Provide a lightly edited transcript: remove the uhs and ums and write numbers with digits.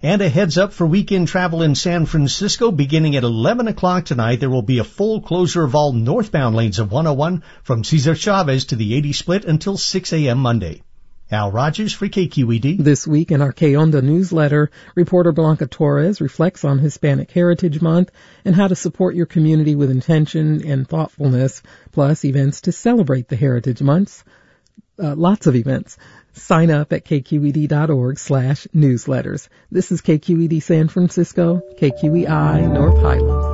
And a heads up for weekend travel in San Francisco. Beginning at 11 o'clock tonight, there will be a full closure of all northbound lanes of 101 from Cesar Chavez to the 80 split until 6 a.m. Monday. Al Rogers for KQED. This week in our Que Onda newsletter, reporter Blanca Torres reflects on Hispanic Heritage Month and how to support your community with intention and thoughtfulness, plus events to celebrate the Heritage Months. Lots of events. Sign up at kqed.org/newsletters. This is KQED San Francisco, KQEI North Highlands.